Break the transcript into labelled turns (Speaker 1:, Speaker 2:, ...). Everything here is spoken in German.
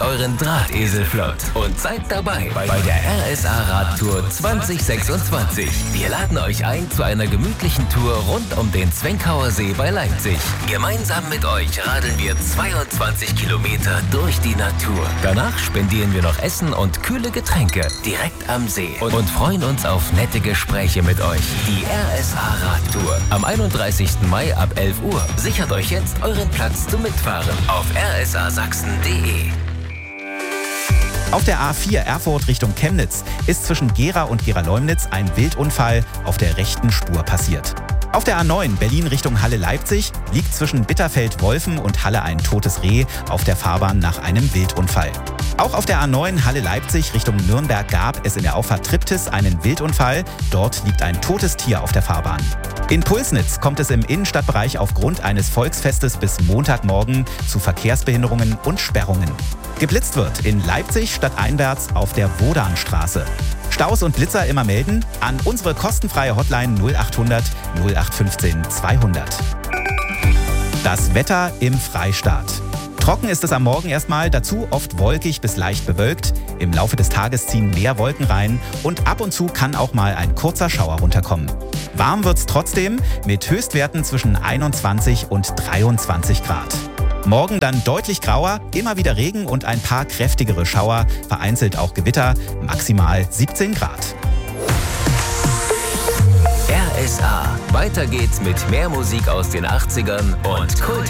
Speaker 1: euren Drahtesel flott und seid dabei bei der RSA Radtour 2026. Wir laden euch ein zu einer gemütlichen Tour rund um den Zwenkauer See bei Leipzig. Gemeinsam mit euch radeln wir 22 Kilometer durch die Natur. Danach spendieren wir noch Essen und kühle Getränke direkt am See und freuen uns auf nette Gespräche mit euch. Die RSA Radtour am 31. Mai ab 11 Uhr. Sichert euch jetzt euren Platz zum Mitfahren auf rsasachsen.de.
Speaker 2: Auf der A4 Erfurt Richtung Chemnitz ist zwischen Gera und Gera-Leumnitz ein Wildunfall auf der rechten Spur passiert. Auf der A9 Berlin Richtung Halle-Leipzig liegt zwischen Bitterfeld-Wolfen und Halle ein totes Reh auf der Fahrbahn nach einem Wildunfall. Auch auf der A9 Halle-Leipzig Richtung Nürnberg gab es in der Auffahrt Triptis einen Wildunfall. Dort liegt ein totes Tier auf der Fahrbahn. In Pulsnitz kommt es im Innenstadtbereich aufgrund eines Volksfestes bis Montagmorgen zu Verkehrsbehinderungen und Sperrungen. Geblitzt wird in Leipzig stadteinwärts auf der Wodanstraße. Staus und Blitzer immer melden an unsere kostenfreie Hotline 0800 0815 200. Das Wetter im Freistaat. Trocken ist es am Morgen erstmal, dazu oft wolkig bis leicht bewölkt. Im Laufe des Tages ziehen mehr Wolken rein und ab und zu kann auch mal ein kurzer Schauer runterkommen. Warm wird's trotzdem mit Höchstwerten zwischen 21 und 23 Grad. Morgen dann deutlich grauer, immer wieder Regen und ein paar kräftigere Schauer, vereinzelt auch Gewitter, maximal 17 Grad.
Speaker 1: RSA. Weiter geht's mit mehr Musik aus den 80ern und Kult